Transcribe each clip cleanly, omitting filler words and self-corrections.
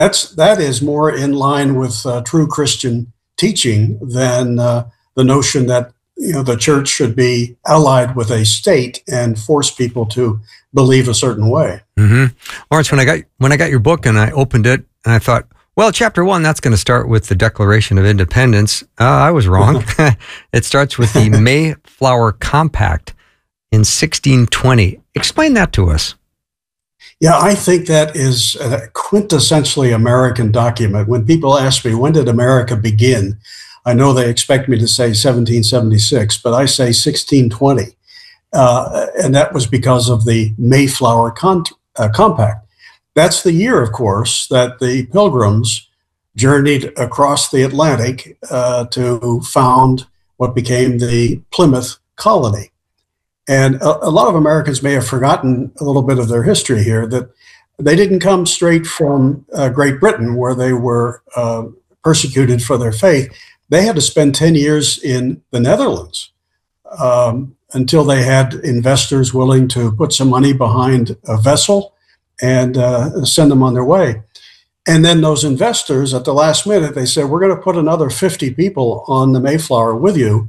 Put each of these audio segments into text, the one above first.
that is more in line with true Christian teaching than the notion that the church should be allied with a state and force people to believe a certain way. Mm-hmm. Lawrence, when I got your book and I opened it and I thought, well, chapter 1, that's going to start with the Declaration of Independence. I was wrong. It starts with the Mayflower Compact in 1620. Explain that to us. Yeah, I think that is a quintessentially American document. When people ask me, when did America begin? I know they expect me to say 1776, but I say 1620. And that was because of the Mayflower Compact. That's the year, of course, that the Pilgrims journeyed across the Atlantic to found what became the Plymouth colony. And a lot of Americans may have forgotten a little bit of their history here, that they didn't come straight from Great Britain, where they were persecuted for their faith. They had to spend 10 years in the Netherlands until they had investors willing to put some money behind a vessel and send them on their way. And then those investors, at the last minute, they said, we're going to put another 50 people on the Mayflower with you.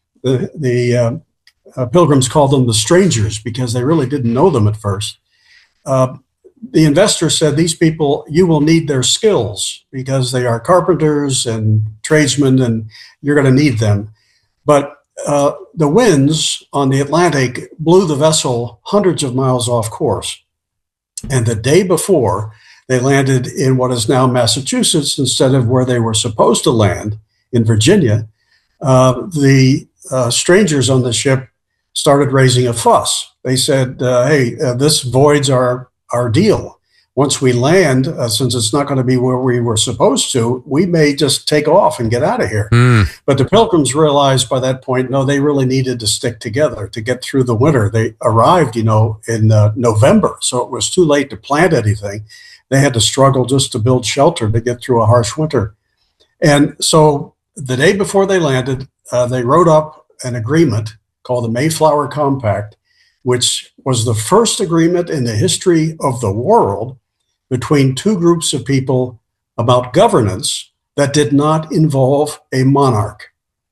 The Pilgrims called them the strangers because they really didn't know them at first. The investor said, these people, you will need their skills because they are carpenters and tradesmen, and you're going to need them. But the winds on the Atlantic blew the vessel hundreds of miles off course. And the day before, they landed in what is now Massachusetts instead of where they were supposed to land in Virginia. The strangers on the ship started raising a fuss. They said, hey, this voids our deal. Once we land, since it's not going to be where we were supposed to, we may just take off and get out of here. But the Pilgrims realized by that point, no, they really needed to stick together to get through the winter. They arrived, in November, so it was too late to plant anything. They had to struggle just to build shelter to get through a harsh winter. And so the day before they landed, they wrote up an agreement called the Mayflower Compact, which was the first agreement in the history of the world between two groups of people about governance that did not involve a monarch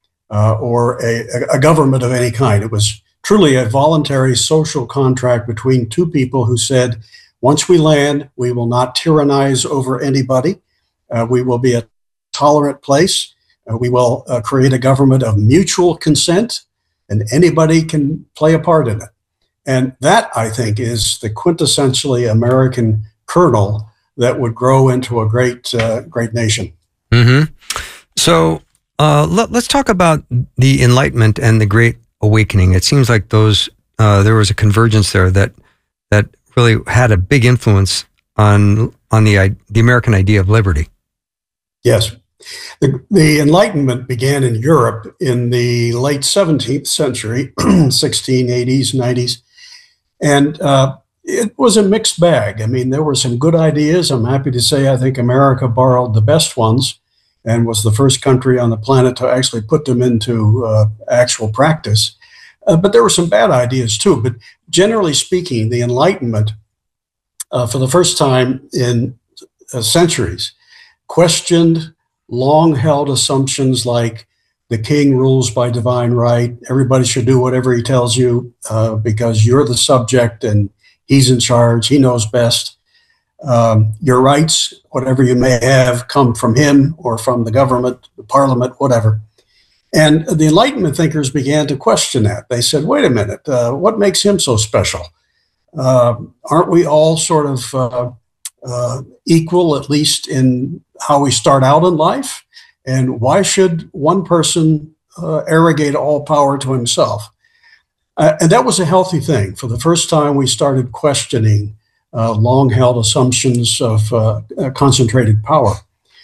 or a government of any kind. It was truly a voluntary social contract between two people who said, once we land, we will not tyrannize over anybody. We will be a tolerant place. We will create a government of mutual consent, and anybody can play a part in it. And that, I think, is the quintessentially American kernel that would grow into a great nation. Mm-hmm. So let's talk about the Enlightenment and the Great Awakening. It seems like there was a convergence there that really had a big influence on the American idea of liberty. Yes. The Enlightenment began in Europe in the late 17th century, 1680s, 90s. And it was a mixed bag. I mean, there were some good ideas. I'm happy to say I think America borrowed the best ones and was the first country on the planet to actually put them into actual practice. But there were some bad ideas too. But generally speaking, the Enlightenment, for the first time in centuries, questioned long-held assumptions like the king rules by divine right, everybody should do whatever he tells you because you're the subject and he's in charge, he knows best. Your rights, whatever you may have, come from him or from the government, the parliament, whatever. And the Enlightenment thinkers began to question that. They said, wait a minute, what makes him so special? Aren't we all sort of equal, at least in how we start out in life? And why should one person arrogate all power to himself? And that was a healthy thing. For the first time, we started questioning long-held assumptions of concentrated power.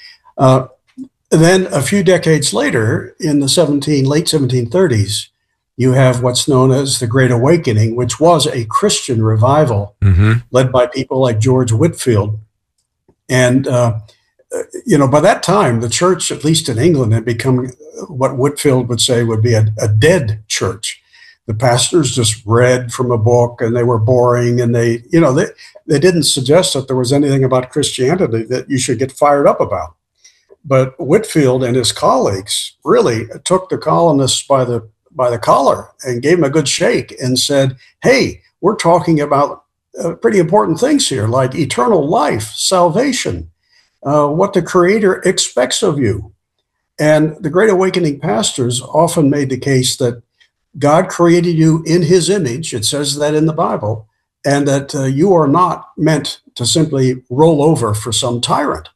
Then a few decades later, in the late 1730s, you have what's known as the Great Awakening, which was a Christian revival led by people like George Whitefield. And, by that time, the church, at least in England, had become what Whitefield would say would be a dead church. the pastors just read from a book and they were boring, and they didn't suggest that there was anything about Christianity that you should get fired up about. But Whitefield and his colleagues really took the colonists by the collar and gave them a good shake and said, hey, we're talking about pretty important things here, like eternal life, salvation, what the Creator expects of you. And the Great Awakening pastors often made the case that God created you in his image. It says that in the Bible, and that you are not meant to simply roll over for some tyrant.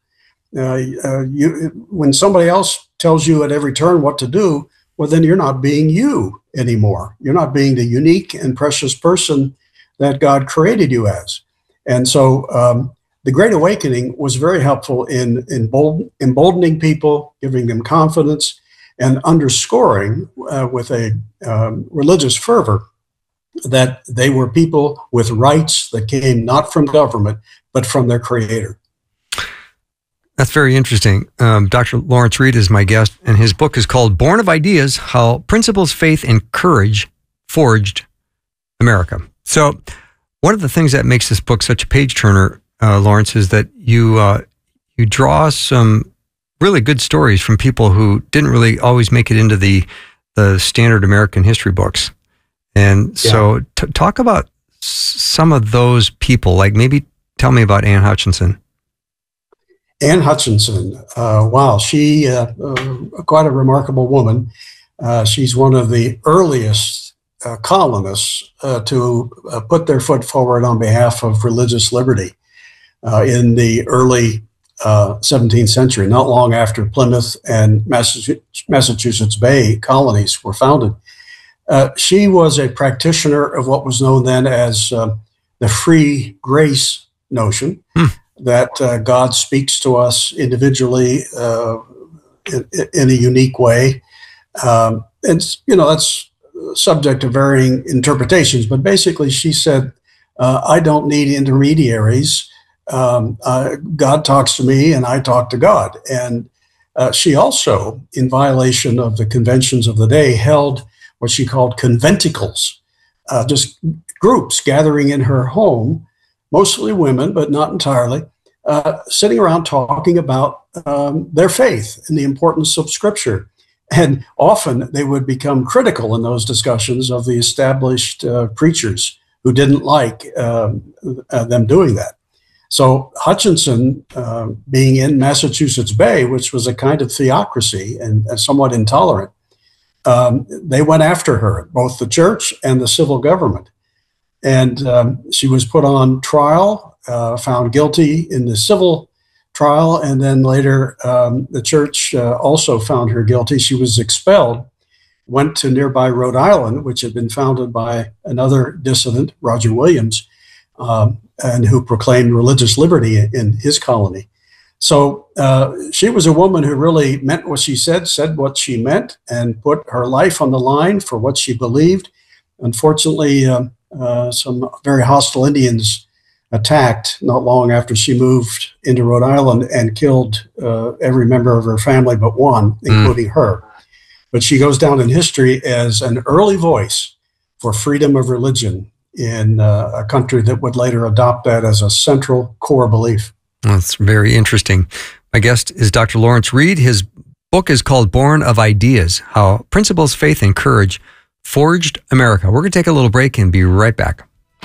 When somebody else tells you at every turn what to do, well, then you're not being you anymore. You're not being the unique and precious person that God created you as. And so the Great Awakening was very helpful in emboldening people, giving them confidence, and underscoring with a religious fervor that they were people with rights that came not from government, but from their Creator. That's very interesting. Dr. Lawrence Reed is my guest, and his book is called Born of Ideas, How Principles, Faith, and Courage Forged America. So one of the things that makes this book such a page-turner, Lawrence, is that you draw some really good stories from people who didn't really always make it into the standard American history books. And so talk about some of those people, like maybe tell me about Anne Hutchinson. Anne Hutchinson, wow, she quite a remarkable woman. She's one of the earliest colonists to put their foot forward on behalf of religious liberty in the early 17th century, not long after Plymouth and Massachusetts Bay colonies were founded. She was a practitioner of what was known then as the free grace notion, that God speaks to us individually in a unique way. And, that's subject to varying interpretations. But basically, she said, I don't need intermediaries. God talks to me and I talk to God. And she also, in violation of the conventions of the day, held what she called conventicles, just groups gathering in her home, mostly women, but not entirely, sitting around talking about their faith and the importance of Scripture. And often they would become critical in those discussions of the established preachers who didn't like them doing that. So Hutchinson, being in Massachusetts Bay, which was a kind of theocracy and somewhat intolerant, they went after her, both the church and the civil government. And she was put on trial, found guilty in the civil trial, and then later the church also found her guilty. She was expelled, went to nearby Rhode Island, which had been founded by another dissident, Roger Williams, and who proclaimed religious liberty in his colony. So she was a woman who really meant what she said what she meant, and put her life on the line for what she believed. Unfortunately, some very hostile Indians attacked not long after she moved into Rhode Island and killed every member of her family but one, including her. But she goes down in history as an early voice for freedom of religion in a country that would later adopt that as a central core belief. That's very interesting. My guest is Dr. Lawrence Reed. His book is called Born of Ideas, How Principles, Faith, and Courage Forged America. We're going to take a little break and be right back.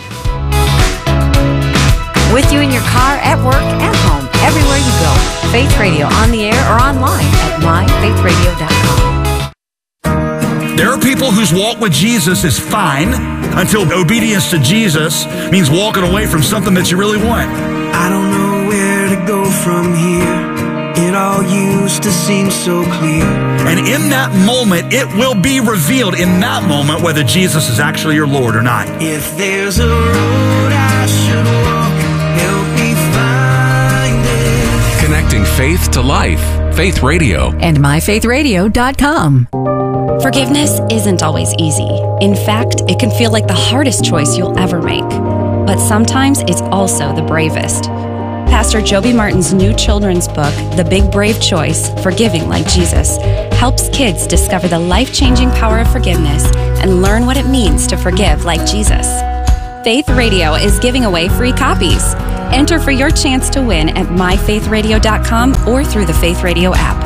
With you in your car, at work, at home, everywhere you go. Faith Radio, on the air or online at myfaithradio.com. There are people whose walk with Jesus is fine until obedience to Jesus means walking away from something that you really want. I don't know where to go from here. It all used to seem so clear. And in that moment, it will be revealed in that moment whether Jesus is actually your Lord or not. If there's a road I should walk, help me find it. Connecting faith to life. Faith Radio. And myfaithradio.com. Forgiveness isn't always easy. In fact, it can feel like the hardest choice you'll ever make. But sometimes it's also the bravest. Pastor Joby Martin's new children's book, The Big Brave Choice, Forgiving Like Jesus, helps kids discover the life-changing power of forgiveness and learn what it means to forgive like Jesus. Faith Radio is giving away free copies. Enter for your chance to win at myfaithradio.com or through the Faith Radio app.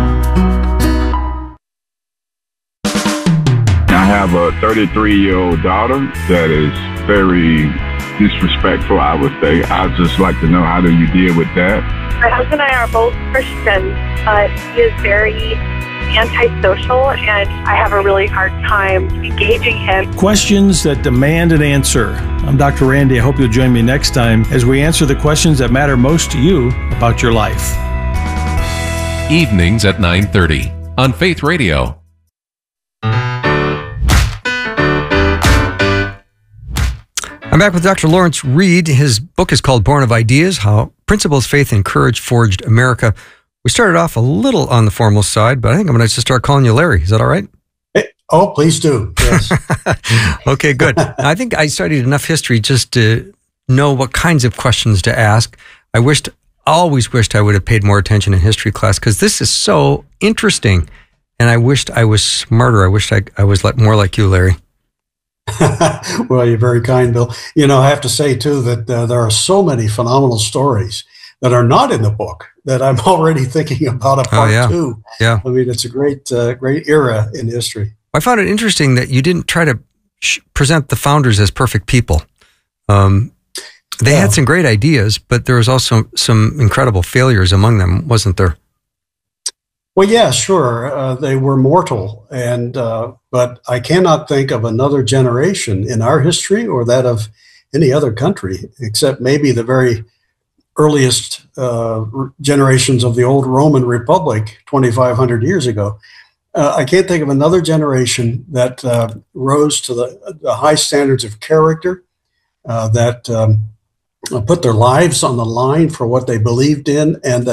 I have a 33-year-old daughter that is very disrespectful, I would say. I'd just like to know, how do you deal with that? My husband and I are both Christians, but he is very antisocial, and I have a really hard time engaging him. Questions that demand an answer. I'm Dr. Randy. I hope you'll join me next time as we answer the questions that matter most to you about your life. Evenings at 9:30 on Faith Radio. I'm back with Dr. Lawrence Reed. His book is called Born of Ideas, How Principles, Faith, and Courage Forged America. We started off a little on the formal side, but I think I'm going to just start calling you Larry. Is that all right? Oh, please do. Yes. Okay, good. I think I studied enough history just to know what kinds of questions to ask. Always wished I would have paid more attention in history class, because this is so interesting. And I wished I was smarter. I wished I was more like you, Larry. Well, you're very kind, Bill. You know, I have to say, too, that there are so many phenomenal stories that are not in the book that I'm already thinking about a part two. Yeah. I mean, it's a great era in history. I found it interesting that you didn't try to present the founders as perfect people. They had some great ideas, but there was also some incredible failures among them, wasn't there? Well, yeah, sure. They were mortal, but I cannot think of another generation in our history or that of any other country, except maybe the very earliest generations of the old Roman Republic 2,500 years ago. I can't think of another generation that rose to the high standards of character, that put their lives on the line for what they believed in, and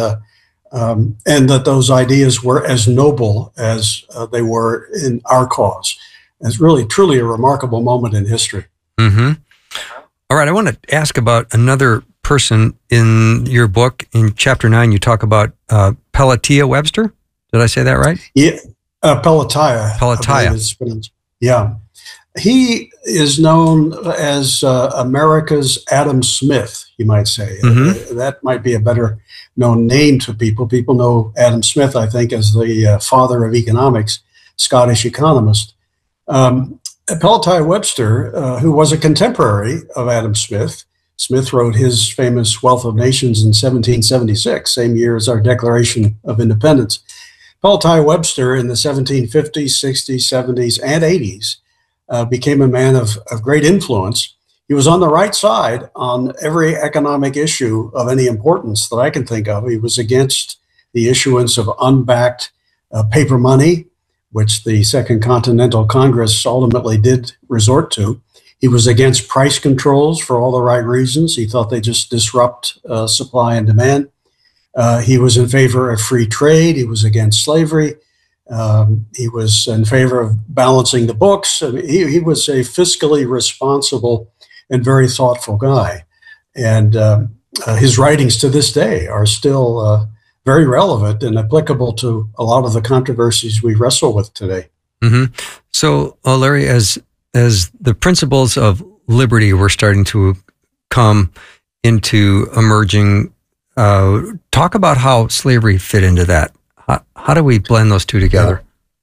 that those ideas were as noble as they were in our cause. It's really, truly a remarkable moment in history. Mm-hmm. All right, I want to ask about another person in your book. In chapter 9, you talk about Pelatiah Webster. Did I say that right? Yeah, Pelatiah. Pelatiah. Yeah. He is known as America's Adam Smith, you might say. Mm-hmm. That might be a better known name to people. People know Adam Smith, I think, as the father of economics, Scottish economist. Pelatiah Webster, who was a contemporary of Adam Smith, Smith wrote his famous Wealth of Nations in 1776, same year as our Declaration of Independence. Pelatiah Webster in the 1750s, 60s, 70s, and 80s became a man of great influence. He was on the right side on every economic issue of any importance that I can think of. He was against the issuance of unbacked paper money, which the Second Continental Congress ultimately did resort to. He was against price controls for all the right reasons. He thought they just disrupt supply and demand. He was in favor of free trade. He was against slavery. He was in favor of balancing the books. I mean, he was a fiscally responsible and very thoughtful guy. And his writings to this day are still very relevant and applicable to a lot of the controversies we wrestle with today. Mm-hmm. So, Larry, as the principles of liberty were starting to come into emerging, talk about how slavery fit into that. How do we blend those two together?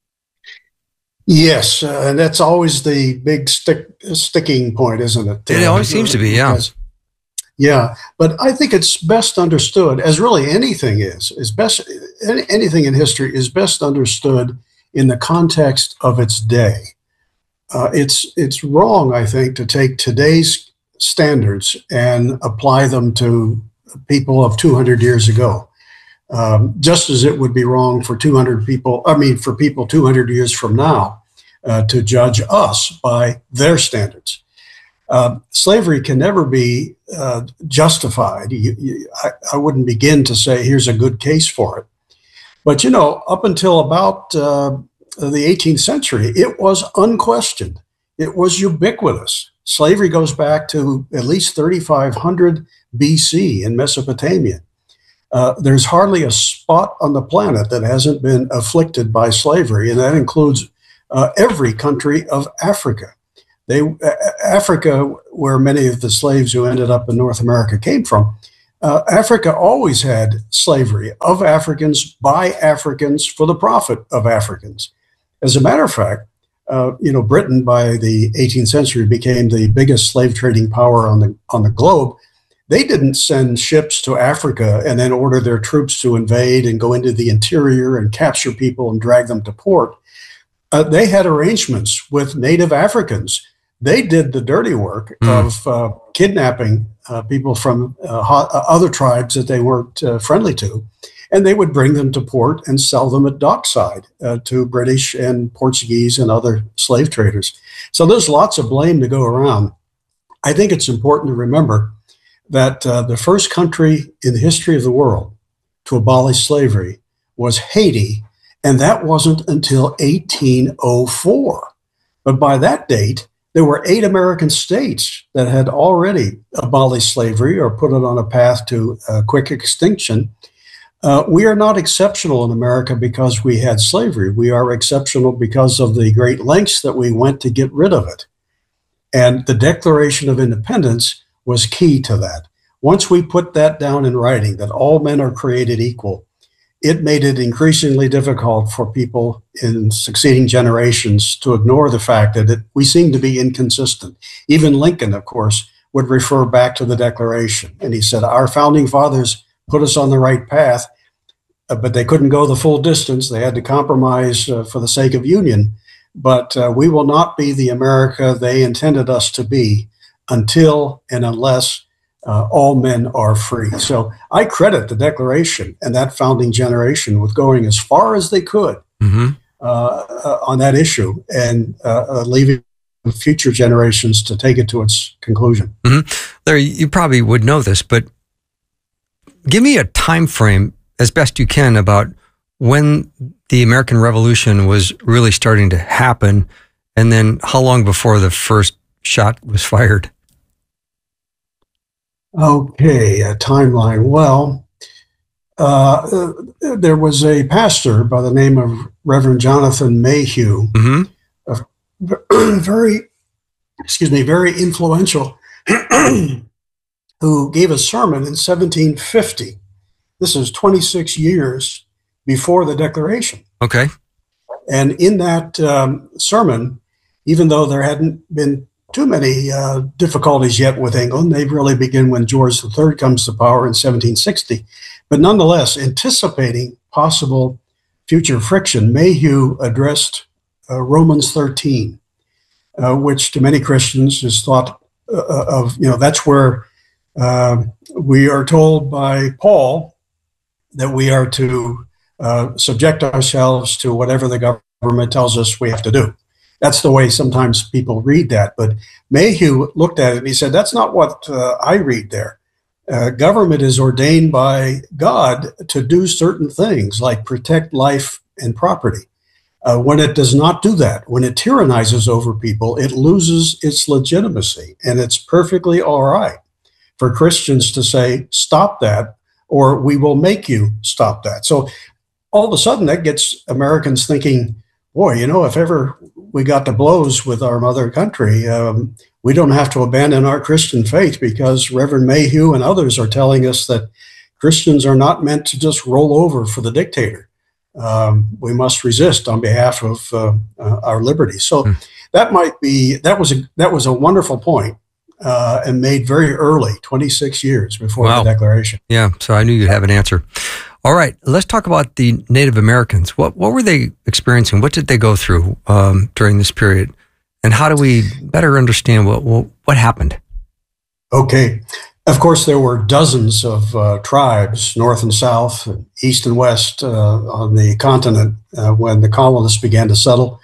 Yes, and that's always the big sticking point, isn't it? It always seems to be, yeah. Yeah, but I think it's best understood, as really anything anything in history is best understood in the context of its day. It's wrong, I think, to take today's standards and apply them to people of 200 years ago. Just as it would be wrong for for people 200 years from now to judge us by their standards. Slavery can never be justified. I wouldn't begin to say here's a good case for it. But, up until about the 18th century, it was unquestioned. It was ubiquitous. Slavery goes back to at least 3,500 BC in Mesopotamia. There's hardly a spot on the planet that hasn't been afflicted by slavery, and that includes every country of Africa. Africa, where many of the slaves who ended up in North America came from, Africa always had slavery of Africans by Africans for the profit of Africans. As a matter of fact, Britain by the 18th century became the biggest slave trading power on the globe. They didn't send ships to Africa and then order their troops to invade and go into the interior and capture people and drag them to port. They had arrangements with native Africans. They did the dirty work of kidnapping people from other tribes that they weren't friendly to, and they would bring them to port and sell them at dockside to British and Portuguese and other slave traders. So there's lots of blame to go around. I think it's important to remember that the first country in the history of the world to abolish slavery was Haiti, and that wasn't until 1804. But by that date, there were 8 American states that had already abolished slavery or put it on a path to quick extinction. We are not exceptional in America because we had slavery. We are exceptional because of the great lengths that we went to get rid of it. And the Declaration of Independence was key to that. Once we put that down in writing, that all men are created equal, it made it increasingly difficult for people in succeeding generations to ignore the fact that we seem to be inconsistent. Even Lincoln, of course, would refer back to the Declaration. And he said, our founding fathers put us on the right path, but they couldn't go the full distance. They had to compromise for the sake of union. But we will not be the America they intended us to be until and unless all men are free. So I credit the Declaration and that founding generation with going as far as they could on that issue and leaving future generations to take it to its conclusion. Larry, you probably would know this, but give me a time frame as best you can about when the American Revolution was really starting to happen, and then how long before the first shot was fired? Okay, a timeline. Well, there was a pastor by the name of Reverend Jonathan Mayhew, very influential, who gave a sermon in 1750. This is 26 years before the Declaration. Okay. And in that sermon, even though there hadn't been too many difficulties yet with England, they really begin when George III comes to power in 1760. But nonetheless, anticipating possible future friction, Mayhew addressed Romans 13, which to many Christians is thought of, that's where we are told by Paul that we are to subject ourselves to whatever the government tells us we have to do. That's the way sometimes people read that. But Mayhew looked at it and he said, that's not what I read there. Government is ordained by God to do certain things like protect life and property. When it does not do that, when it tyrannizes over people, it loses its legitimacy. And it's perfectly all right for Christians to say, stop that, or we will make you stop that. So all of a sudden that gets Americans thinking, boy, if ever we got to blows with our mother country, we don't have to abandon our Christian faith because Reverend Mayhew and others are telling us that Christians are not meant to just roll over for the dictator. We must resist on behalf of our liberty. So that was a wonderful point and made very early, 26 years before the Declaration. Yeah, so I knew you'd have an answer. All right, let's talk about the Native Americans. What were they experiencing? What did they go through during this period? And how do we better understand what happened? Okay. Of course, there were dozens of tribes, north and south, east and west on the continent when the colonists began to settle.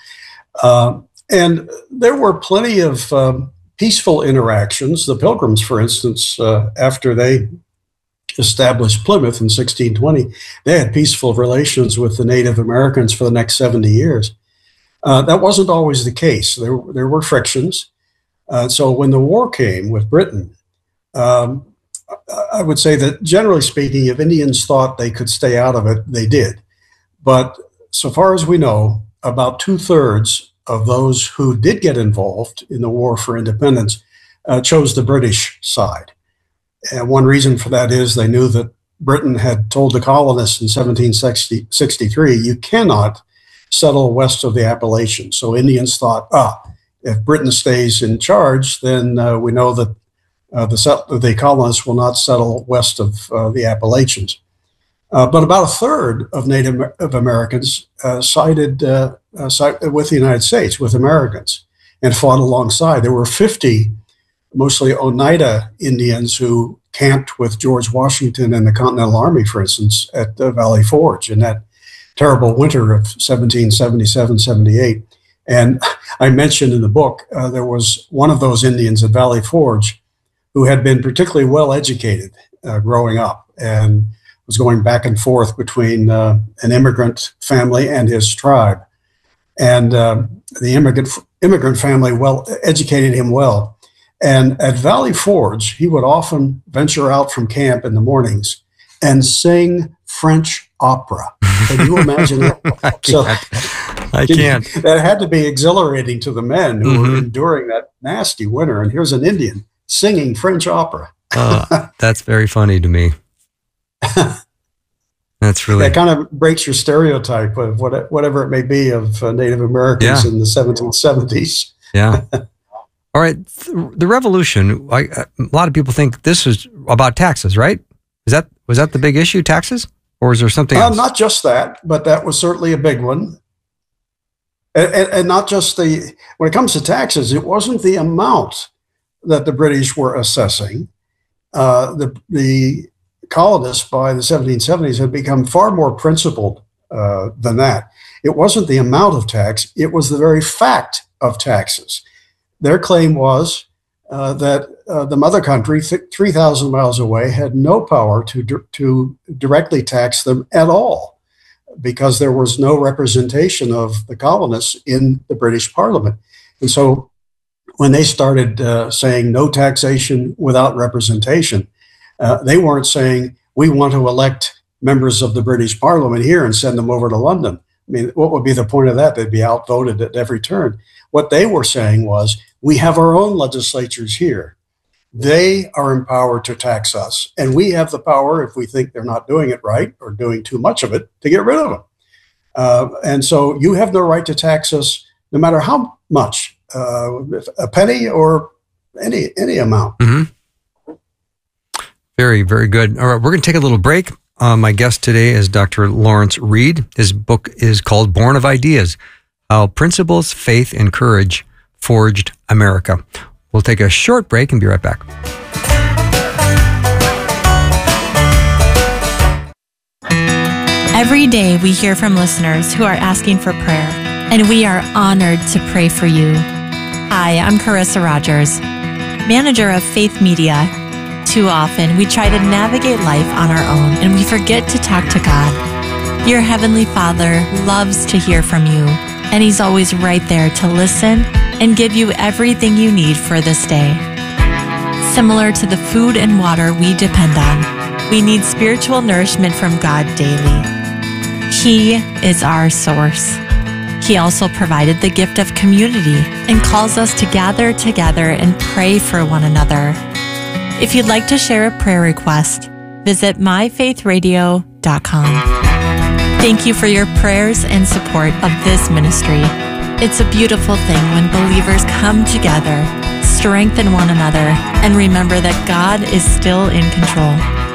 And there were plenty of peaceful interactions. The Pilgrims, for instance, after they established Plymouth in 1620, they had peaceful relations with the Native Americans for the next 70 years. That wasn't always the case. There were frictions. So when the war came with Britain, I would say that generally speaking, if Indians thought they could stay out of it, they did. But so far as we know, about 2/3 of those who did get involved in the war for independence chose the British side. And one reason for that is they knew that Britain had told the colonists in 1763, you cannot settle west of the Appalachians. So Indians thought, if Britain stays in charge, then we know that the colonists will not settle west of the Appalachians. But about 1/3 of Native Americans sided with the United States, with Americans, and fought alongside. There were 50, mostly Oneida Indians, who camped with George Washington and the Continental Army, for instance, at Valley Forge in that terrible winter of 1777-78. And I mentioned in the book, there was one of those Indians at Valley Forge who had been particularly well educated growing up and was going back and forth between an immigrant family and his tribe. And the immigrant family educated him well. And at Valley Forge, he would often venture out from camp in the mornings and sing French opera. Can you imagine that? I can't. That had to be exhilarating to the men who were enduring that nasty winter. And here's an Indian singing French opera. That's very funny to me. That's really... That kind of breaks your stereotype of whatever it may be of Native Americans in the 1770s. Yeah. All right. The revolution, a lot of people think this is about taxes, right? Was that the big issue, taxes? Or is there something else? Not just that, but that was certainly a big one. And not just when it comes to taxes, it wasn't the amount that the British were assessing. The colonists by the 1770s had become far more principled than that. It wasn't the amount of tax, it was the very fact of taxes. Their claim was that the mother country, 3,000 miles away, had no power to directly tax them at all because there was no representation of the colonists in the British Parliament. And so when they started saying no taxation without representation, they weren't saying, we want to elect members of the British Parliament here and send them over to London. I mean, what would be the point of that? They'd be outvoted at every turn. What they were saying was, we have our own legislatures here. They are empowered to tax us, and we have the power, if we think they're not doing it right or doing too much of it, to get rid of them. And so you have no right to tax us, no matter how much, a penny or any amount. Mm-hmm. Very, very good. All right, we're going to take a little break. My guest today is Dr. Lawrence Reed. His book is called Born of Ideas, How Principles, Faith, and Courage Forged America. We'll take a short break and be right back. Every day we hear from listeners who are asking for prayer, and we are honored to pray for you. Hi, I'm Carissa Rogers, manager of Faith Media. Too often, we try to navigate life on our own, and we forget to talk to God. Your Heavenly Father loves to hear from you, and He's always right there to listen and give you everything you need for this day. Similar to the food and water we depend on, we need spiritual nourishment from God daily. He is our source. He also provided the gift of community and calls us to gather together and pray for one another. If you'd like to share a prayer request, visit myfaithradio.com. Thank you for your prayers and support of this ministry. It's a beautiful thing when believers come together, strengthen one another, and remember that God is still in control.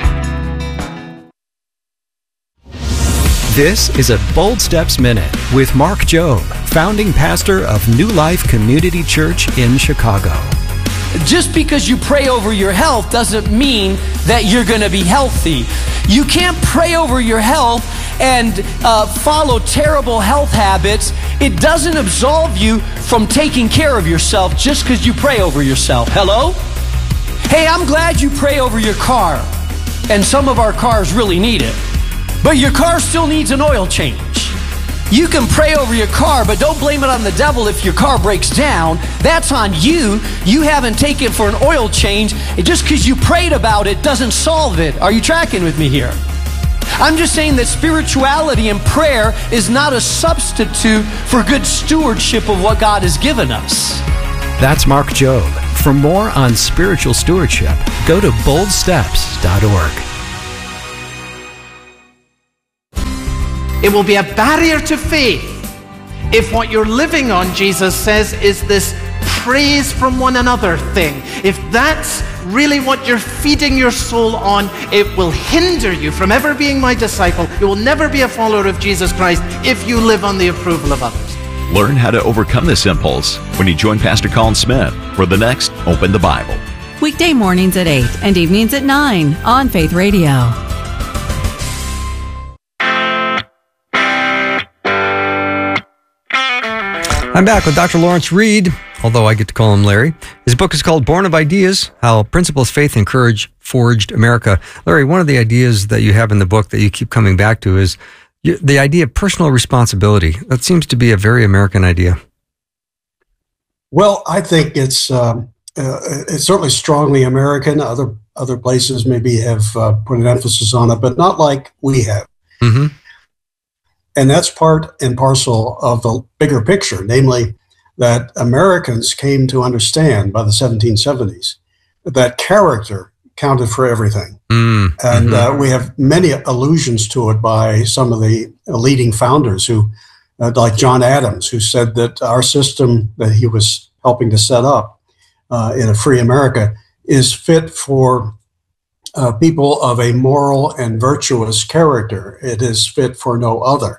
This is a Bold Steps Minute with Mark Jobe, founding pastor of New Life Community Church in Chicago. Just because you pray over your health doesn't mean that you're going to be healthy. You can't pray over your health and follow terrible health habits. It doesn't absolve you from taking care of yourself just because you pray over yourself. Hello? Hey, I'm glad you pray over your car, and some of our cars really need it. But your car still needs an oil change. You can pray over your car, but don't blame it on the devil if your car breaks down. That's on you. You haven't taken for an oil change. Just because you prayed about it doesn't solve it. Are you tracking with me here? I'm just saying that spirituality and prayer is not a substitute for good stewardship of what God has given us. That's Mark Jobe. For more on spiritual stewardship, go to boldsteps.org. It will be a barrier to faith if what you're living on, Jesus says, is this praise from one another thing. If that's really what you're feeding your soul on, it will hinder you from ever being my disciple. You will never be a follower of Jesus Christ if you live on the approval of others. Learn how to overcome this impulse when you join Pastor Colin Smith for the next Open the Bible. Weekday mornings at 8 and evenings at 9 on Faith Radio. I'm back with Dr. Lawrence Reed, although I get to call him Larry. His book is called Born of Ideas, How Principles, Faith, and Courage Forged America. Larry, one of the ideas that you have in the book that you keep coming back to is the idea of personal responsibility. That seems to be a very American idea. Well, I think it's certainly strongly American. Other places maybe have put an emphasis on it, but not like we have. Mm-hmm. And that's part and parcel of the bigger picture, namely that Americans came to understand by the 1770s that character counted for everything. And we have many allusions to it by some of the leading founders who, like John Adams, who said that our system that he was helping to set up in a free America is fit for people of a moral and virtuous character. It is fit for no other.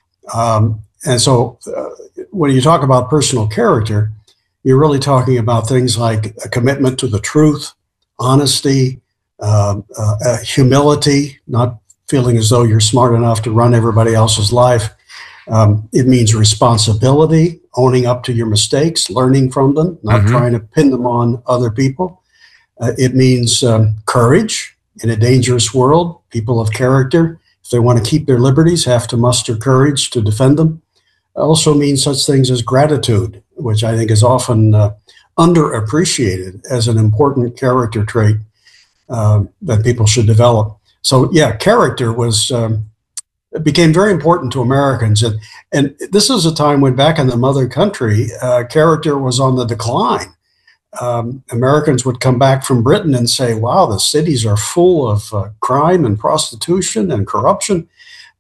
And so when you talk about personal character, you're really talking about things like a commitment to the truth, honesty, humility, not feeling as though you're smart enough to run everybody else's life. It means responsibility, owning up to your mistakes, learning from them, not trying to pin them on other people. It means courage in a dangerous world. People of character, if they want to keep their liberties, have to muster courage to defend them. It also means such things as gratitude, which I think is often underappreciated as an important character trait that people should develop. So yeah, character was became very important to Americans. And this is a time when back in the mother country, character was on the decline. Americans would come back from Britain and say, wow, the cities are full of crime and prostitution and corruption.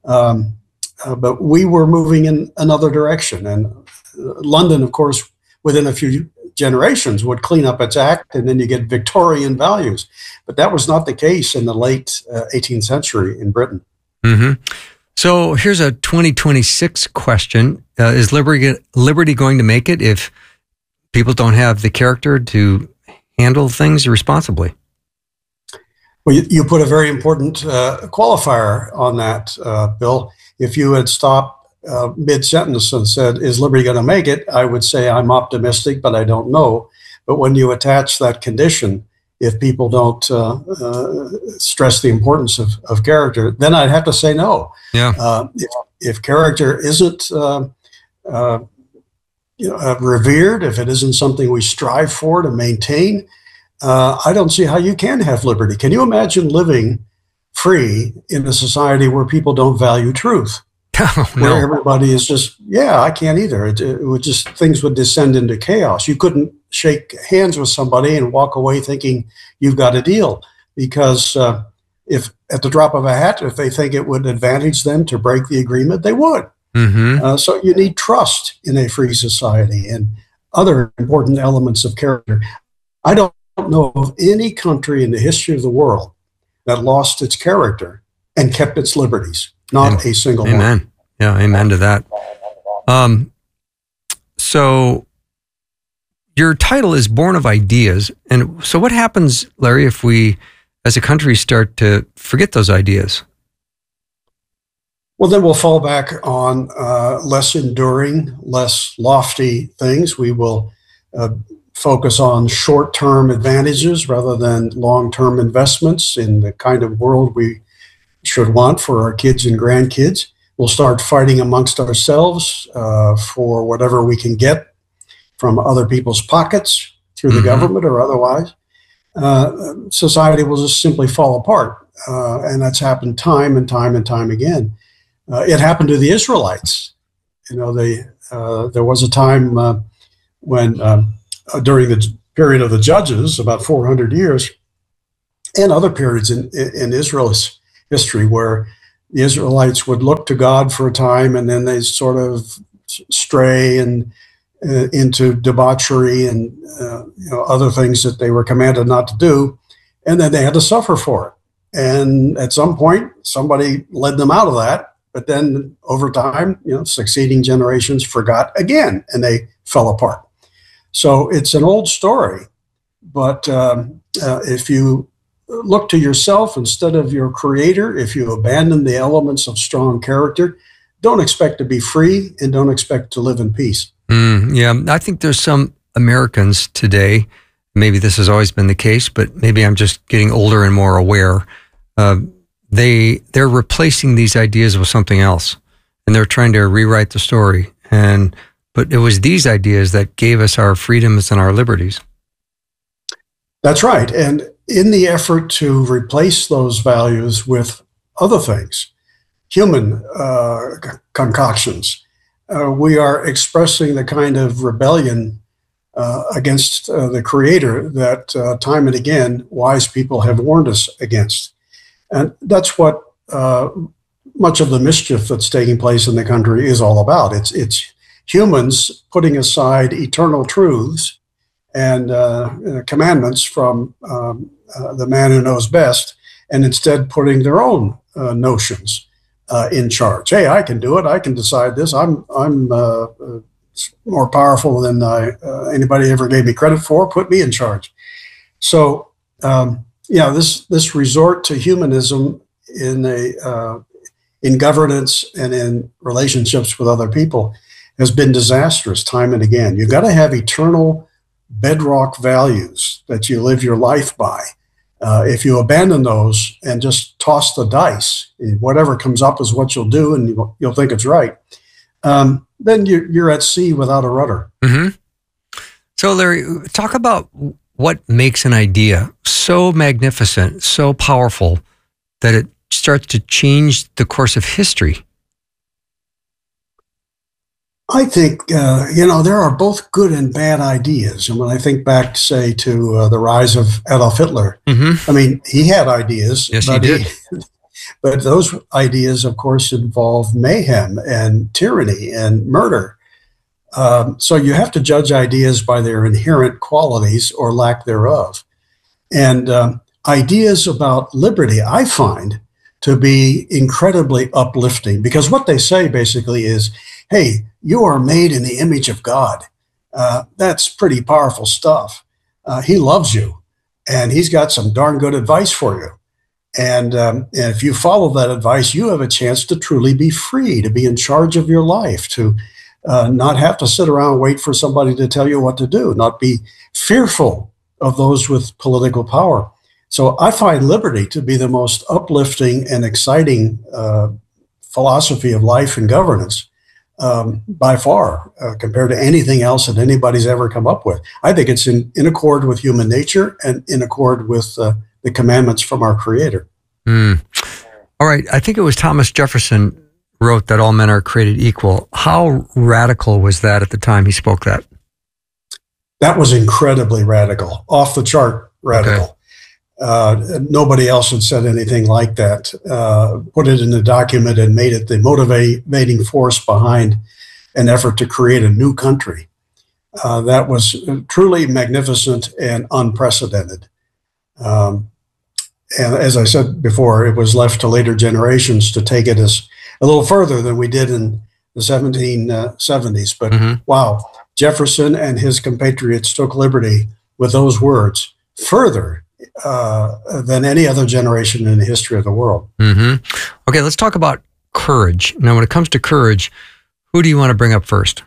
But we were moving in another direction. And London, of course, within a few generations would clean up its act, and then you get Victorian values. But that was not the case in the late 18th century in Britain. Mm-hmm. So here's a 2026 question. Is liberty going to make it if people don't have the character to handle things responsibly? Well, you put a very important qualifier on that, Bill. If you had stopped mid-sentence and said, is liberty going to make it? I would say I'm optimistic, but I don't know. But when you attach that condition, if people don't stress the importance of character, then I'd have to say no. Yeah. If character isn't revered, if it isn't something we strive for to maintain, I don't see how you can have liberty. Can you imagine living free in a society where people don't value truth? Where everybody is just, I can't either. It would just, things would descend into chaos. You couldn't shake hands with somebody and walk away thinking you've got a deal, because if at the drop of a hat, if they think it would advantage them to break the agreement, they would. Mm-hmm. So you need trust in a free society and other important elements of character. I don't know of any country in the history of the world that lost its character and kept its liberties. Not a single one. Amen. Yeah, amen to that. So your title is Born of Ideas. And so what happens, Larry, if we, as a country, start to forget those ideas? Well, then we'll fall back on less enduring, less lofty things. We will focus on short-term advantages rather than long-term investments in the kind of world we should want for our kids and grandkids. We'll start fighting amongst ourselves for whatever we can get from other people's pockets through the government or otherwise. Society will just simply fall apart. And that's happened time and time and time again. It happened to the Israelites. You know, there was a time when during the period of the Judges, about 400 years, and other periods in Israel's history where the Israelites would look to God for a time and then they sort of stray and into debauchery and other things that they were commanded not to do, and then they had to suffer for it. And at some point, somebody led them out of that. But then over time, succeeding generations forgot again, and they fell apart. So it's an old story. But if you look to yourself instead of your creator, if you abandon the elements of strong character, don't expect to be free and don't expect to live in peace. Yeah, I think there's some Americans today, maybe this has always been the case, but maybe I'm just getting older and more aware. They're replacing these ideas with something else, and they're trying to rewrite the story. But it was these ideas that gave us our freedoms and our liberties. That's right. And in the effort to replace those values with other things, human concoctions, we are expressing the kind of rebellion against the Creator that time and again wise people have warned us against. And that's what much of the mischief that's taking place in the country is all about. It's humans putting aside eternal truths and commandments from the man who knows best, and instead putting their own notions in charge. Hey, I can do it. I can decide this. I'm more powerful than anybody ever gave me credit for. Put me in charge. So, this resort to humanism in governance and in relationships with other people has been disastrous time and again. You've got to have eternal bedrock values that you live your life by. If you abandon those and just toss the dice, whatever comes up is what you'll do, and you'll think it's right, then you're at sea without a rudder. Mm-hmm. So, Larry, talk about what makes an idea so magnificent, so powerful, that it starts to change the course of history. I think, there are both good and bad ideas. And when I think back, say, to the rise of Adolf Hitler, I mean, he had ideas. Yes, he did. But those ideas, of course, involve mayhem and tyranny and murder. So you have to judge ideas by their inherent qualities or lack thereof. And ideas about liberty, I find to be incredibly uplifting, because what they say basically is, hey, you are made in the image of God. That's pretty powerful stuff. He loves you, and he's got some darn good advice for you. And if you follow that advice, you have a chance to truly be free, to be in charge of your life, to not have to sit around and wait for somebody to tell you what to do, not be fearful of those with political power. So I find liberty to be the most uplifting and exciting philosophy of life and governance by far, compared to anything else that anybody's ever come up with. I think it's in accord with human nature and in accord with the commandments from our Creator. All right. I think it was Thomas Jefferson wrote that all men are created equal. How radical was that at the time he spoke that? That was incredibly radical, off the chart radical. Okay. Nobody else had said anything like that. Put it in a document and made it the motivating force behind an effort to create a new country. That was truly magnificent and unprecedented. And as I said before, it was left to later generations to take it as a little further than we did in the 1770s. But wow, Jefferson and his compatriots took liberty with those words further than any other generation in the history of the world. Okay, let's talk about courage. Now, when it comes to courage, who do you want to bring up first?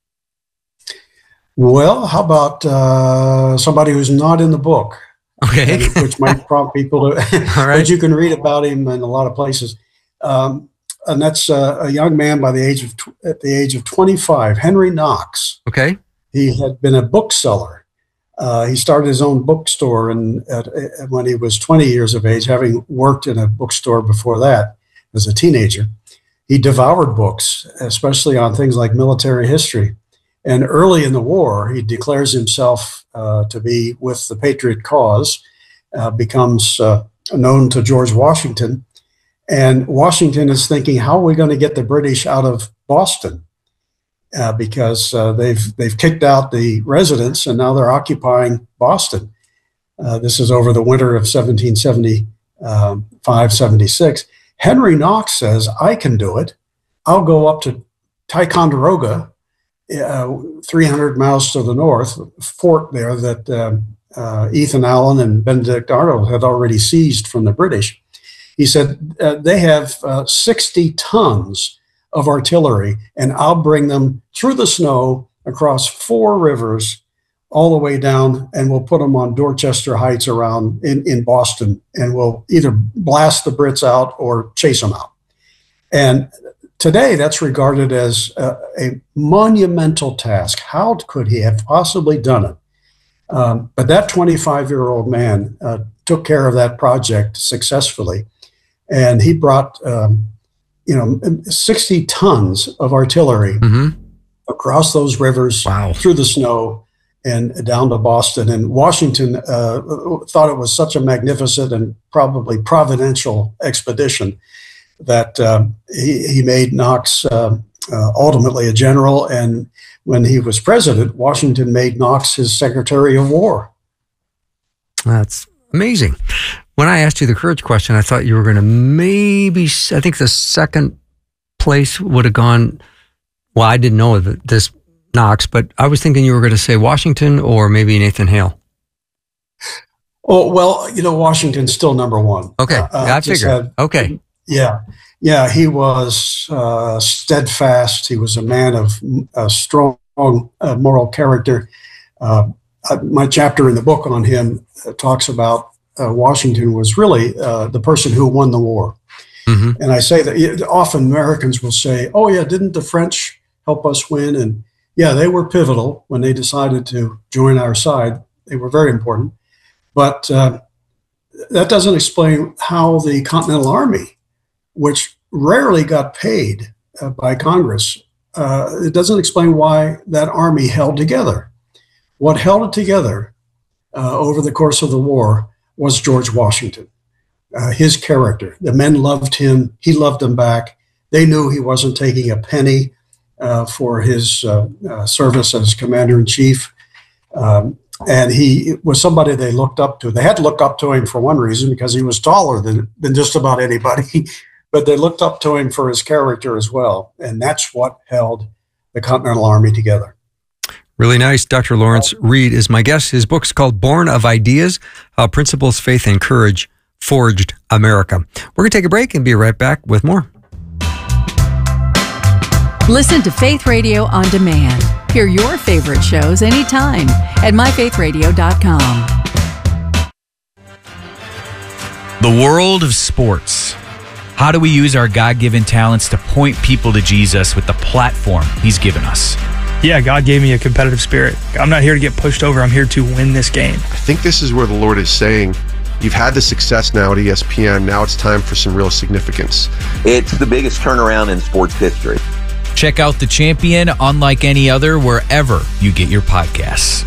Well, how about somebody who's not in the book? Okay. Which might prompt people to, All right. but you can read about him in a lot of places. and that's a young man at the age of 25, Henry Knox. Okay. He had been a bookseller. He started his own bookstore when he was 20 years of age, having worked in a bookstore before that as a teenager. He devoured books, especially on things like military history. And early in the war, he declares himself to be with the Patriot cause, becomes known to George Washington. And Washington is thinking, how are we going to get the British out of Boston? Because they've kicked out the residents and now they're occupying Boston. This is over the winter of 1775-76. Henry Knox says, I can do it. I'll go up to Ticonderoga, 300 miles to the north, fort there that Ethan Allen and Benedict Arnold had already seized from the British. He said, they have 60 tons of artillery, and I'll bring them through the snow across 4 rivers all the way down, and we'll put them on Dorchester Heights around in Boston, and we'll either blast the Brits out or chase them out. And today, that's regarded as a monumental task. How could he have possibly done it? But that 25-year-old man took care of that project successfully, and he brought 60 tons of artillery across those rivers, through the snow, and down to Boston. And Washington thought it was such a magnificent and probably providential expedition that he made Knox ultimately a general. And when he was president, Washington made Knox his Secretary of War. That's amazing. When I asked you the courage question, I thought you were going to I think the second place would have gone, well, I didn't know this Knox, but I was thinking you were going to say Washington or maybe Nathan Hale. Oh, well, Washington's still number one. Okay, I figured. Okay. Yeah, he was steadfast. He was a man of strong moral character. My chapter in the book on him talks about Washington was really the person who won the war. Mm-hmm. And I say that often Americans will say, oh, yeah, didn't the French help us win? And yeah, they were pivotal when they decided to join our side. They were very important. But that doesn't explain how the Continental Army, which rarely got paid by Congress, it doesn't explain why that army held together. What held it together over the course of the war was George Washington, his character. The men loved him. He loved them back. They knew he wasn't taking a penny for his service as commander-in-chief. And he was somebody they looked up to. They had to look up to him for one reason, because he was taller than just about anybody. But they looked up to him for his character as well. And that's what held the Continental Army together. Really nice. Dr. Lawrence Reed is my guest. His book's called Born of Ideas, How Principles, Faith, and Courage Forged America. We're going to take a break and be right back with more. Listen to Faith Radio on demand. Hear your favorite shows anytime at myfaithradio.com. The world of sports. How do we use our God-given talents to point people to Jesus with the platform He's given us? Yeah, God gave me a competitive spirit. I'm not here to get pushed over. I'm here to win this game. I think this is where the Lord is saying, you've had the success now at ESPN. Now it's time for some real significance. It's the biggest turnaround in sports history. Check out The Champion, unlike any other, wherever you get your podcasts.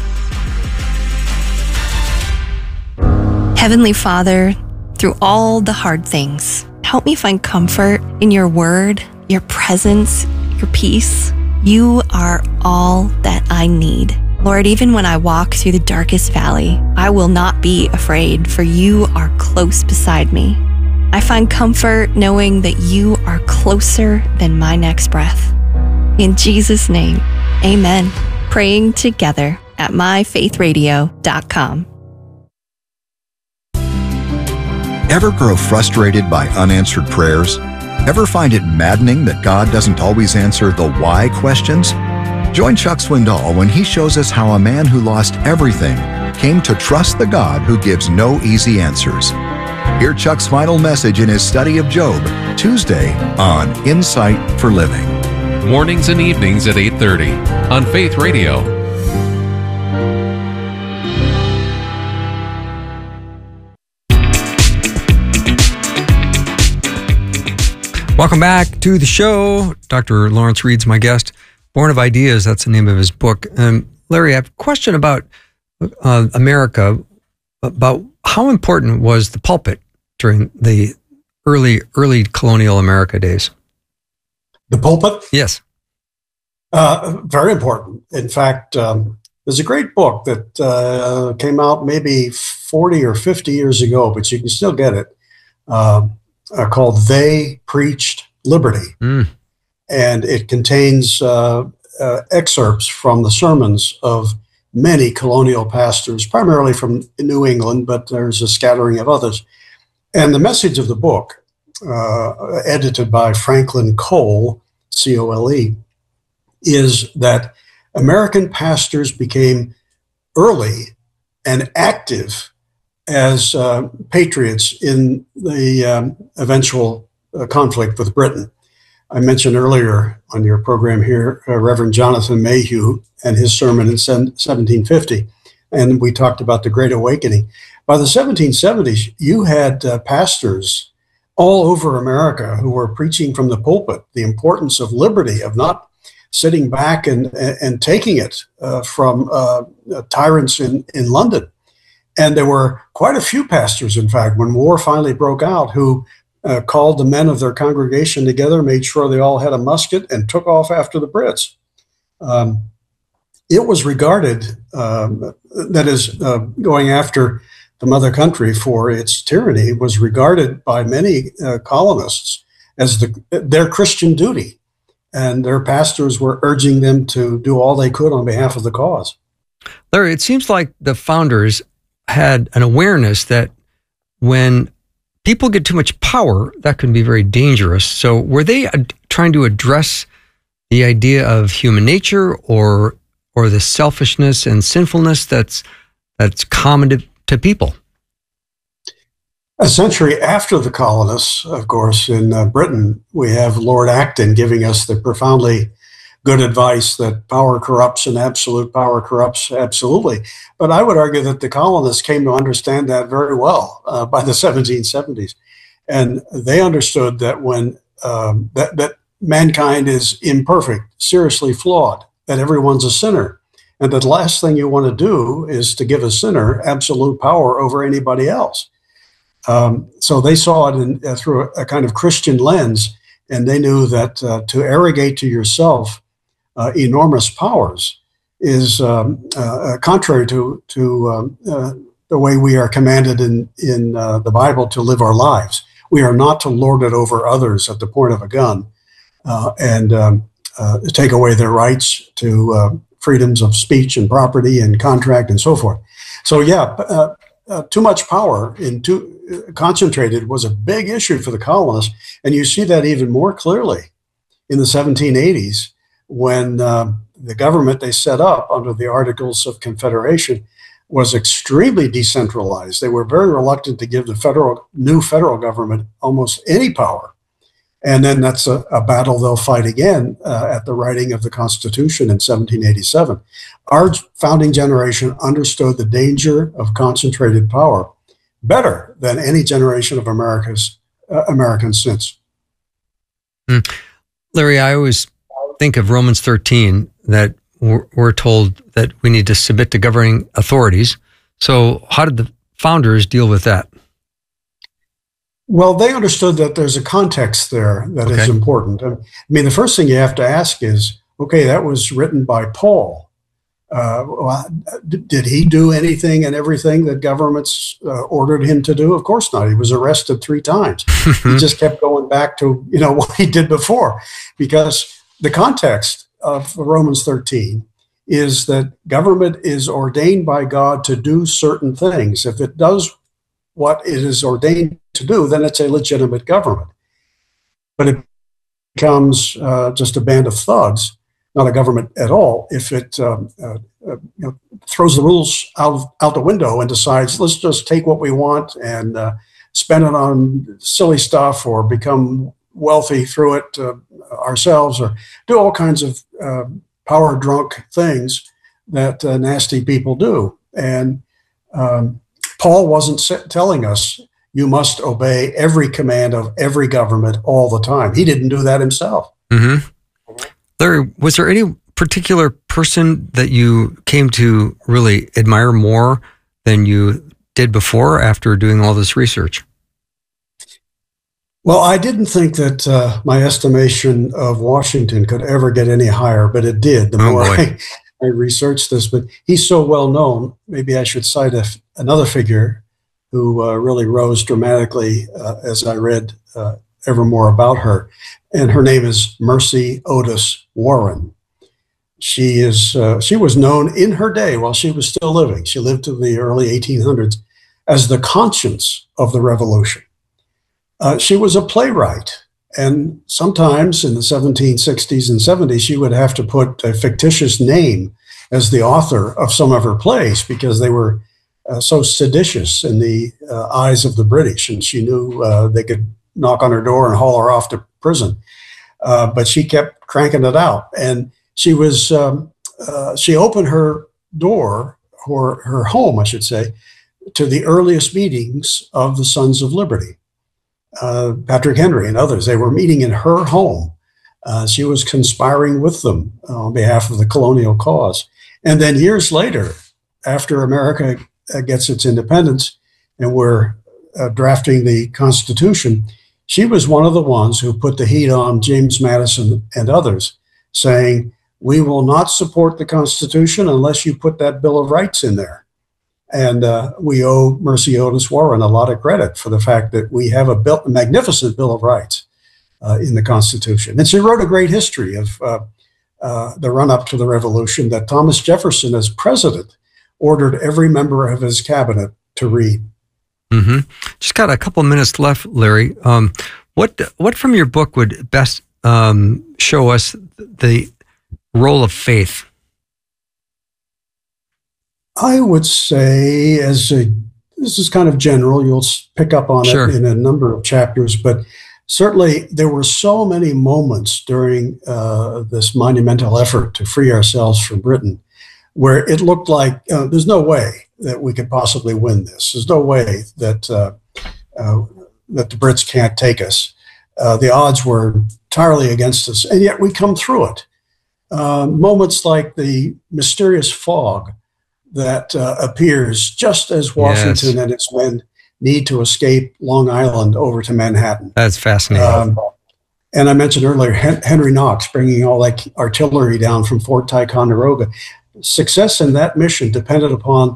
Heavenly Father, through all the hard things, help me find comfort in your word, your presence, your peace. You are all that I need. Lord, even when I walk through the darkest valley, I will not be afraid, for you are close beside me. I find comfort knowing that you are closer than my next breath. In Jesus' name, amen. Praying together at myfaithradio.com. Ever grow frustrated by unanswered prayers? Ever find it maddening that God doesn't always answer the why questions? Join Chuck Swindoll when he shows us how a man who lost everything came to trust the God who gives no easy answers. Hear Chuck's final message in his study of Job, Tuesday on Insight for Living. Mornings and evenings at 8:30 on Faith Radio. Welcome back to the show. Dr. Lawrence Reed's my guest. Born of Ideas, that's the name of his book. Larry, I have a question about America, about how important was the pulpit during the early colonial America days? The pulpit? Yes. Very important. In fact, there's a great book that came out maybe 40 or 50 years ago, but you can still get it, called They Preached Liberty. And it contains excerpts from the sermons of many colonial pastors, primarily from New England, but there's a scattering of others. And the message of the book, edited by Franklin Cole, C-O-L-E, is that American pastors became early and active as patriots in the eventual conflict with Britain. I mentioned earlier on your program here, Reverend Jonathan Mayhew and his sermon in 1750, and we talked about the Great Awakening. By the 1770s, you had pastors all over America who were preaching from the pulpit the importance of liberty, of not sitting back and taking it from tyrants in London. And there were quite a few pastors, in fact, when war finally broke out, who called the men of their congregation together, made sure they all had a musket, and took off after the Brits. It was regarded, that is, going after the mother country for its tyranny, was regarded by many colonists as their Christian duty. And their pastors were urging them to do all they could on behalf of the cause. Larry, it seems like the founders had an awareness that when people get too much power, that can be very dangerous. So were they trying to address the idea of human nature or the selfishness and sinfulness that's common to people? A century after the colonists, of course, in Britain, we have Lord Acton giving us the profoundly good advice that power corrupts and absolute power corrupts absolutely. But I would argue that the colonists came to understand that very well by the 1770s. And they understood that when that mankind is imperfect, seriously flawed, that everyone's a sinner, and that the last thing you want to do is to give a sinner absolute power over anybody else. So they saw it through a kind of Christian lens, and they knew that to arrogate to yourself enormous powers is contrary to the way we are commanded in the Bible to live our lives. We are not to lord it over others at the point of a gun and take away their rights to freedoms of speech and property and contract and so forth. So yeah, too much power concentrated was a big issue for the colonists, and you see that even more clearly in the 1780s when the government they set up under the Articles of Confederation was extremely decentralized. They were very reluctant to give the new federal government almost any power. And then that's a battle they'll fight again at the writing of the Constitution in 1787. Our founding generation understood the danger of concentrated power better than any generation of Americans since. Larry, I always think of Romans 13, that we're told that we need to submit to governing authorities. So how did the founders deal with that? Well, they understood that there's a context there that is important. I mean, the first thing you have to ask is, okay, that was written by Paul. Did he do anything and everything that governments ordered him to do? Of course not. He was arrested 3 times. He just kept going back to, what he did before, because the context of Romans 13 is that government is ordained by God to do certain things. If it does what it is ordained to do, then it's a legitimate government. But it becomes just a band of thugs, not a government at all, if it throws the rules out the window and decides, let's just take what we want and spend it on silly stuff or become wealthy through it ourselves, or do all kinds of power drunk things that nasty people do. And Paul wasn't telling us you must obey every command of every government all the time. He didn't do that himself. Mm-hmm. Larry, was there any particular person that you came to really admire more than you did before after doing all this research? Well, I didn't think that my estimation of Washington could ever get any higher, but it did the more I researched this. But he's so well known, maybe I should cite another figure who really rose dramatically as I read ever more about her. And her name is Mercy Otis Warren. She was known in her day while she was still living. She lived to the early 1800s as the conscience of the revolution. She was a playwright, and sometimes in the 1760s and 70s, she would have to put a fictitious name as the author of some of her plays because they were so seditious in the eyes of the British, and she knew they could knock on her door and haul her off to prison. But she kept cranking it out, and she opened her door, or her home, I should say, to the earliest meetings of the Sons of Liberty. Patrick Henry and others, they were meeting in her home. She was conspiring with them on behalf of the colonial cause. And then years later, after America gets its independence and we're drafting the Constitution, she was one of the ones who put the heat on James Madison and others, saying, we will not support the Constitution unless you put that Bill of Rights in there. And we owe Mercy Otis Warren a lot of credit for the fact that we have a magnificent Bill of Rights in the Constitution. And she wrote a great history of the run-up to the Revolution that Thomas Jefferson, as president, ordered every member of his cabinet to read. Mm-hmm. Just got a couple minutes left, Larry. What from your book would best show us the role of faith? I would say, this is kind of general, you'll pick up on it in a number of chapters, but certainly there were so many moments during this monumental effort to free ourselves from Britain where it looked like there's no way that we could possibly win this. There's no way that that the Brits can't take us. The odds were entirely against us, and yet we come through it. Moments like the mysterious fog that appears just as Washington and its men need to escape Long Island over to Manhattan. That's fascinating. And I mentioned earlier, Henry Knox bringing all that artillery down from Fort Ticonderoga. Success in that mission depended upon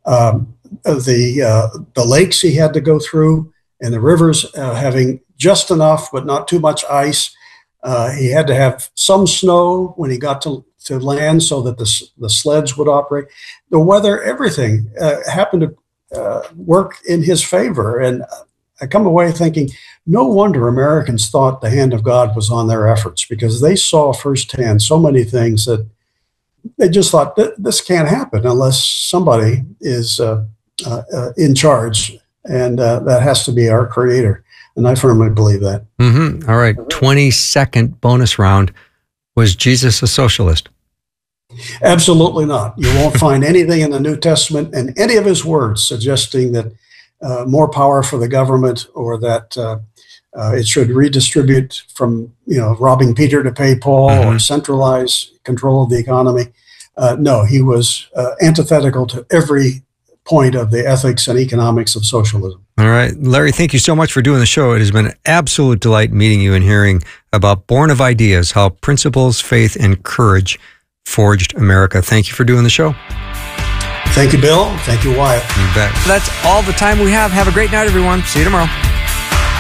the lakes he had to go through and the rivers having just enough but not too much ice. He had to have some snow when he got to land so that the sleds would operate. The weather, everything happened to work in his favor. And I come away thinking, no wonder Americans thought the hand of God was on their efforts, because they saw firsthand so many things that they just thought, this can't happen unless somebody is in charge. And that has to be our Creator. And I firmly believe that. Mm-hmm. All right. 22nd bonus round. Was Jesus a socialist? Absolutely not. You won't find anything in the New Testament and any of his words suggesting that more power for the government, or that it should redistribute from, robbing Peter to pay Paul, or centralize control of the economy. No, he was antithetical to every point of the ethics and economics of socialism. All right. Larry, thank you so much for doing the show. It has been an absolute delight meeting you and hearing about Born of Ideas, how principles, faith, and courage forged America. Thank you for doing the show. Thank you, Bill. Thank you, Wyatt. You bet. That's all the time we have. Have a great night, everyone. See you tomorrow.